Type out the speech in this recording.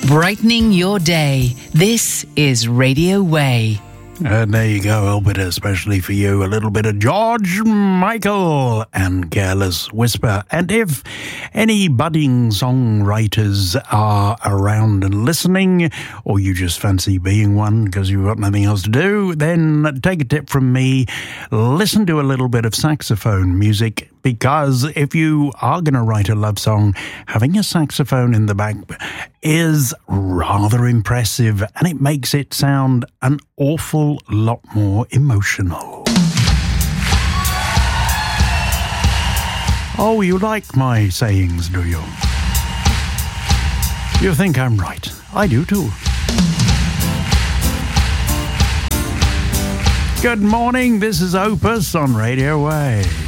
Brightening your day. This is Radio Way. And there you go, a bit especially for you, a little bit of George Michael and Careless Whisper. And if any budding songwriters are around and listening, or you just fancy being one because you've got nothing else to do, then take a tip from me, listen to a little bit of saxophone music, because if you are going to write a love song, having a saxophone in the back is rather impressive, and it makes it sound an awful lot more emotional. Oh, you like my sayings, do you? You think I'm right? I do too. Good morning, this is Opus on Radio Way.